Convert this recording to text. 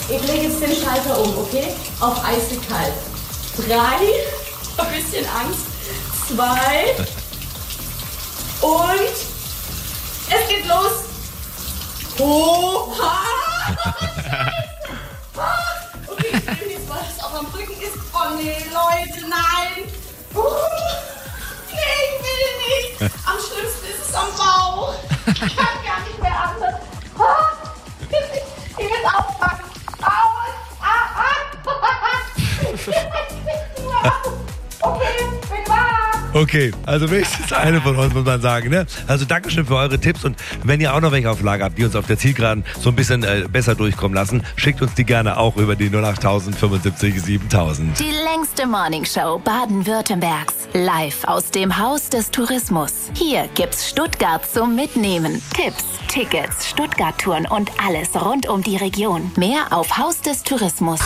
Ich lege jetzt den Schalter um, okay? Auf eiskalt. 3, ein bisschen Angst, 2 und es geht los. Oha! Okay, ich nehme jetzt mal, was auf am Rücken ist. Oh nee, Leute, nein! Nee, ich will nicht! Am schlimmsten ist es am Bauch. Ich kann gar nicht mehr anders. Ich will aufpacken. Okay, bin wahr. Okay, also wenigstens eine von uns, muss man sagen. Ne? Also Dankeschön für eure Tipps und wenn ihr auch noch welche auf Lager habt, die uns auf der Zielgeraden so ein bisschen besser durchkommen lassen, schickt uns die gerne auch über die 08000 75 7000. Die längste Morningshow Baden-Württembergs. Live aus dem Haus des Tourismus. Hier gibt's Stuttgart zum Mitnehmen. Tipps, Tickets, Stuttgart-Touren und alles rund um die Region. Mehr auf Haus des Tourismus.